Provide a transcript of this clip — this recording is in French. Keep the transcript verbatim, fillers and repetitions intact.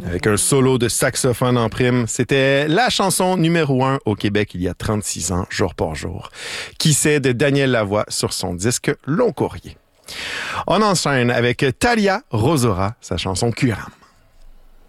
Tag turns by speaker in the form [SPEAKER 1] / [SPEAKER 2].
[SPEAKER 1] avec un solo de saxophone en prime. C'était la chanson numéro un au Québec il y a trente-six ans, jour pour jour. Qui sait de Daniel Lavoie sur son disque Long Courrier. On enchaîne avec Thalia Rosora, sa chanson Curam.